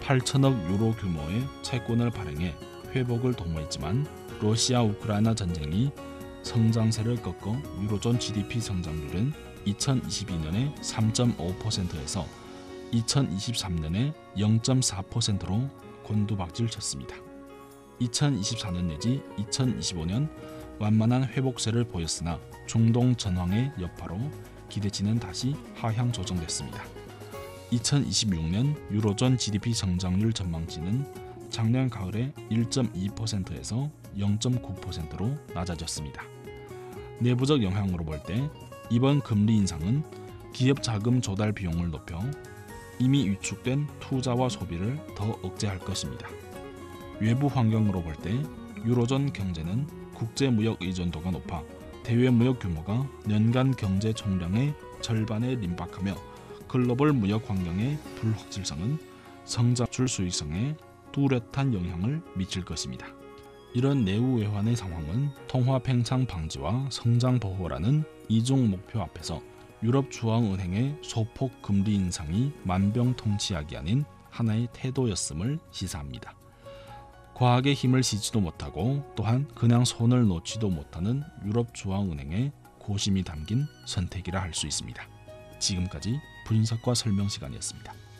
8천억 유로 규모의 채권을 발행해 회복을 도모했지만 러시아 우크라이나 전쟁이 성장세를 꺾어 유로존 GDP 성장률은 2022년에 3.5%에서 2023년에 0.4%로 곤두박질 쳤습니다. 2024년 내지 2025년 완만한 회복세를 보였으나 중동 전황의 여파로 기대치는 다시 하향 조정됐습니다. 2026년 유로존 GDP 성장률 전망치는 작년 가을에 1.2%에서 0.9%로 낮아졌습니다. 내부적 영향으로 볼 때 이번 금리 인상은 기업 자금 조달 비용을 높여 이미 위축된 투자와 소비를 더 억제할 것입니다. 외부 환경으로 볼 때 유로존 경제는 국제무역 의존도가 높아 대외 무역 규모가 연간 경제 총량의 절반에 림박하며 글로벌 무역 환경의 불확실성은 성장률 수익성에 뚜렷한 영향을 미칠 것입니다. 이런 내후 외환의 상황은 통화 팽창 방지와 성장 보호라는 이중 목표 앞에서 유럽중앙은행의 소폭 금리 인상이 만병통치약이 아닌 하나의 태도였음을 시사합니다. 과학의 힘을 쓰지도 못하고 또한 그냥 손을 놓지도 못하는 유럽중앙은행의 고심이 담긴 선택이라 할 수 있습니다. 지금까지 분석과 설명 시간이었습니다.